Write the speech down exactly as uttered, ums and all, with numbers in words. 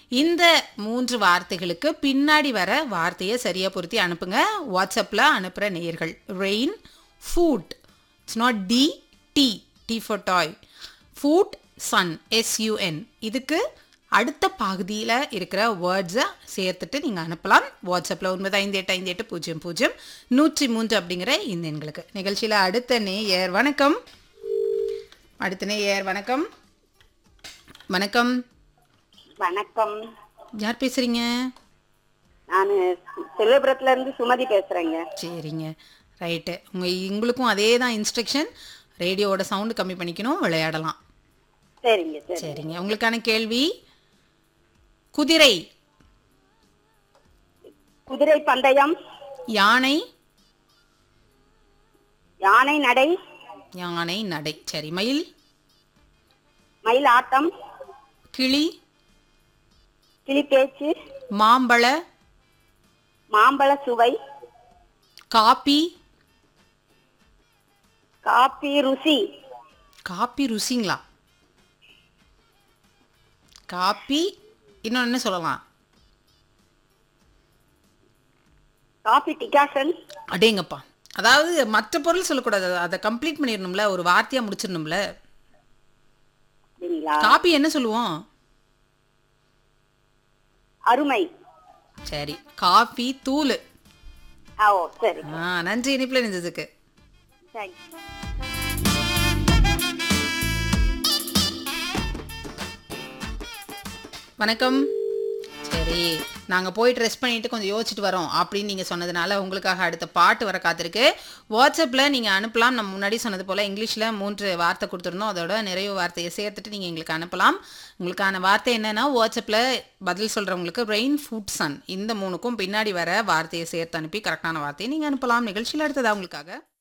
இந்த மூன்று வார்த்தைகளுக்கு பின்னாடி வர வார்த்தையை சரியா பொருத்தி அனுப்புங்க. வாட்ஸ்அப்பில் அனுப்புகிற நேயர்கள். Rain, food, it's not D, D, D for toy. Food, Sun, SUN. இதுக்கு அடுத்த பகுதியில் இருக்கிற வேர்ட்ஸை சேர்த்துட்டு நீங்கள் அனுப்பலாம். வாட்ஸ்அப்பில் ஒன்பது ஐந்து எட்டு ஐந்து எட்டு பூஜ்ஜியம் பூஜ்ஜியம் நூற்றி மூன்று அப்படிங்கிற இந்த எண்களுக்கு. நிகழ்ச்சியில் அடுத்த நேயர் வணக்கம். அடுத்த நேயர் வணக்கம். வணக்கம். வணக்கம். யார் பேசுறீங்க? நான் செல்வபுரத்துல இருந்து சுமதி பேசுறேங்க. சரிங்க, ரைட்டு. உங்க உங்களுக்கும் அதே தான் இன்ஸ்ட்ரக்ஷன். ரேடியோவோட சவுண்டு கம்மி பண்ணிக்கணும், விளையாடலாம். சரிங்க. சரிங்க, உங்களுக்கான கேள்வி குதிரை. குதிரை பந்தயம். யானை. யானை நடை. யானை நடை. சரி. மயில். மயில் ஆட்டம். கிளி. கிளி பேச்சு. மாம்பழ. மாம்பழ சுவை. காப்பி. காப்பி ருசி. காப்பி ருசிங்களா? காப்பி இன்னொன்று என்ன சொல்லலாம்? Copy decoction. அடேங்கப்பா, அதாவது மற்ற பொருள் சொல்லக்கூடாது, அதை கம்ப்ளீட் பண்ணிடணும்ல, ஒரு வார்த்தையா முடிச்சிடணும்ல. காப்பி என்ன சொல்லுவோம்? அருமை. சரி, காஃபி தூள். ஓ சரி. ஆ, நன்றி இனிப்புல இருந்ததுக்கு. வணக்கம். சரி, நாங்கள் போய் ட்ரெஸ் பண்ணிட்டு கொஞ்சம் யோசிச்சுட்டு வரோம் அப்படின்னு நீங்கள் சொன்னதுனால உங்களுக்காக அடுத்த பாட்டு வர காத்திருக்கு. வாட்ஸ்அப்பில் நீங்கள் அனுப்பலாம். நம்ம முன்னாடி சொன்னது போல் இங்கிலீஷில் மூன்று வார்த்தை கொடுத்துருந்தோம், அதோட நிறைய வார்த்தையை சேர்த்துட்டு நீங்கள் எங்களுக்கு அனுப்பலாம். உங்களுக்கான வார்த்தை என்னென்னா, வாட்ஸ்அப்பில் பதில் சொல்கிறவங்களுக்கு ரெயின், ஃபுட், சன் இந்த மூணுக்கும் பின்னாடி வர வார்த்தையை சேர்த்து அனுப்பி கரெக்டான வார்த்தையை நீங்கள் அனுப்பலாம். நிகழ்ச்சியில் அடுத்ததா உங்களுக்காக